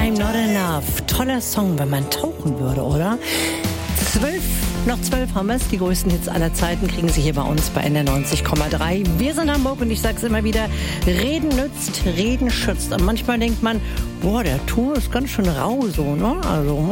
I'm Not Enough. Toller Song, wenn man tauchen würde, oder? Noch 12 haben wir es. Die größten Hits aller Zeiten kriegen Sie hier bei uns bei NDR 90,3. Wir sind Hamburg und ich sage es immer wieder, Reden nützt, Reden schützt. Und manchmal denkt man, boah, der Ton ist ganz schön rau so, ne? Also,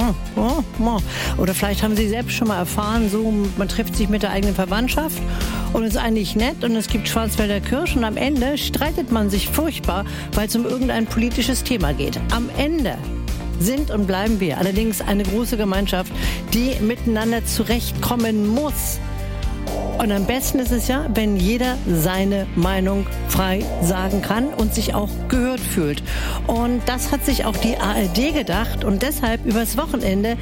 oder vielleicht haben Sie selbst schon mal erfahren, so, man trifft sich mit der eigenen Verwandtschaft und ist eigentlich nett und es gibt Schwarzwälder Kirsch und am Ende streitet man sich furchtbar, weil es um irgendein politisches Thema geht. Am Ende sind und bleiben wir allerdings eine große Gemeinschaft, die miteinander zurechtkommen muss. Und am besten ist es ja, wenn jeder seine Meinung frei sagen kann und sich auch gehört fühlt. Und das hat sich auch die ARD gedacht und deshalb übers Wochenende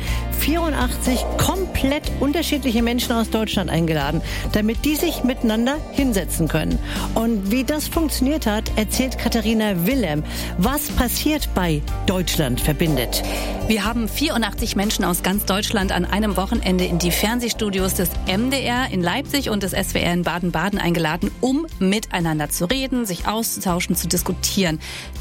84 komplett unterschiedliche Menschen aus Deutschland eingeladen, damit die sich miteinander hinsetzen können. Und wie das funktioniert hat, erzählt Katharina Wilhelm. Was passiert bei Deutschland verbindet? Wir haben 84 Menschen aus ganz Deutschland an einem Wochenende in die Fernsehstudios des MDR in Leipzig und des SWR in Baden-Baden eingeladen, um miteinander zu reden, sich auszutauschen, zu diskutieren.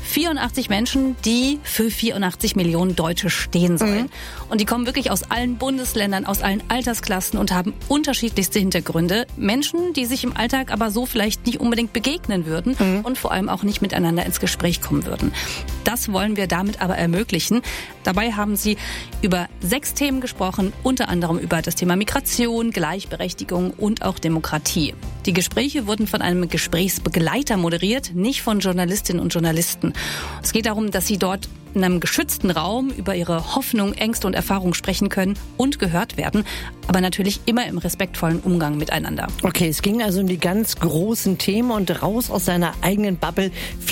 84 Menschen, die für 84 Millionen Deutsche stehen sollen. Und die kommen wirklich aus allen Bundesländern, aus allen Altersklassen und haben unterschiedlichste Hintergründe. Menschen, die sich im Alltag aber so vielleicht nicht unbedingt begegnen würden und vor allem auch nicht miteinander ins Gespräch kommen würden. Das wollen wir damit aber ermöglichen. Dabei haben sie über 6 Themen gesprochen, unter anderem über das Thema Migration, Gleichberechtigung und auch Demokratie. Die Gespräche wurden von einem Gesprächsbegleiter moderiert, nicht von Journalistinnen und Journalisten. Es geht darum, dass sie dort in einem geschützten Raum über ihre Hoffnung, Ängste und Erfahrungen sprechen können und gehört werden, aber natürlich immer im respektvollen Umgang miteinander. Okay, es ging also um die ganz großen Themen und raus aus seiner eigenen Bubble.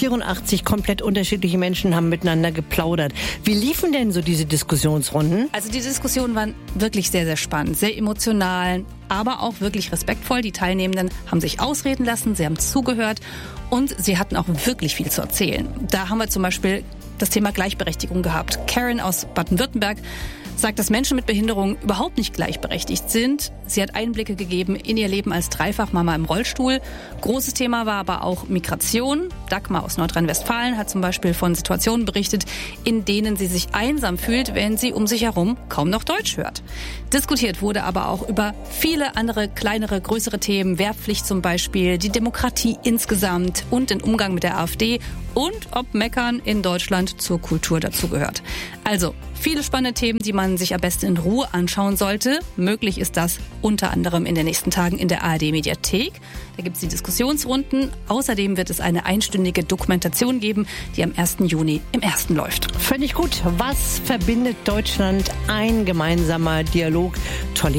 84 komplett unterschiedliche Menschen haben miteinander geplaudert. Wie liefen denn so diese Diskussionsrunden? Also die Diskussionen waren wirklich sehr, sehr spannend, sehr emotional, aber auch wirklich respektvoll. Die Teilnehmenden haben sich ausreden lassen, sie haben zugehört und sie hatten auch wirklich viel zu erzählen. Da haben wir zum Beispiel das Thema Gleichberechtigung gehabt. Karen aus Baden-Württemberg sagt, dass Menschen mit Behinderung überhaupt nicht gleichberechtigt sind. Sie hat Einblicke gegeben in ihr Leben als Dreifachmama im Rollstuhl. Großes Thema war aber auch Migration. Dagmar aus Nordrhein-Westfalen hat zum Beispiel von Situationen berichtet, in denen sie sich einsam fühlt, wenn sie um sich herum kaum noch Deutsch hört. Diskutiert wurde aber auch über viele andere kleinere, größere Themen, Wehrpflicht zum Beispiel, die Demokratie insgesamt und den Umgang mit der AfD und ob Meckern in Deutschland zur Kultur dazugehört. Also viele spannende Themen, die man sich am besten in Ruhe anschauen sollte. Möglich ist das unter anderem in den nächsten Tagen in der ARD-Mediathek. Da gibt es die Diskussionsrunden. Außerdem wird es eine einstündige Dokumentation geben, die am 1. Juni im Ersten läuft. Finde ich gut. Was verbindet Deutschland? Ein gemeinsamer Dialog